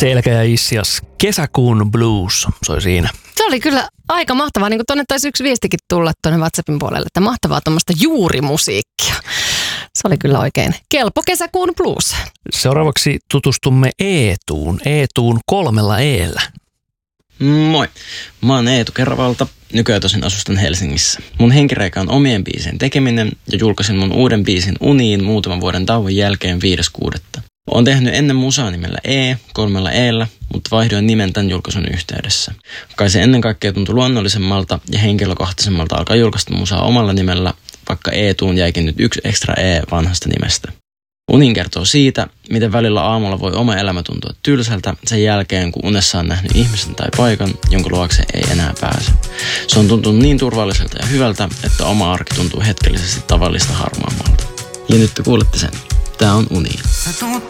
Selkä ja Issias, kesäkuun blues soi siinä. Se oli kyllä aika mahtavaa, niin kuin tuonne taisi yksi viestikin tulla tuonne WhatsAppin puolelle, että mahtavaa tuommoista juurimusiikkia. Se oli kyllä oikein kelpo kesäkuun blues. Seuraavaksi tutustumme Eetuun 3 E:llä. Moi, mä oon Eetu Kerravalta, nykyään tosin asustan Helsingissä. Mun henkireikä on omien biisien tekeminen ja julkaisin mun uuden biisin Uniin muutaman vuoden tauon jälkeen 5.6. Oon tehnyt ennen musaa nimellä 3 E:llä, mutta vaihdoin nimen tämän julkaisun yhteydessä. Kai se ennen kaikkea tuntui luonnollisemmalta ja henkilökohtaisemmalta alkaa julkaista musaa omalla nimellä, vaikka Eetuun jäikin nyt 1 ekstra E vanhasta nimestä. Unin kertoo siitä, miten välillä aamulla voi oma elämä tuntua tylsältä sen jälkeen, kun unessa on nähnyt ihmisen tai paikan, jonka luokse ei enää pääse. Se on tuntunut niin turvalliselta ja hyvältä, että oma arki tuntuu hetkellisesti tavallista harmaammalta. Ja nyt te kuulette sen. Tää on Uni.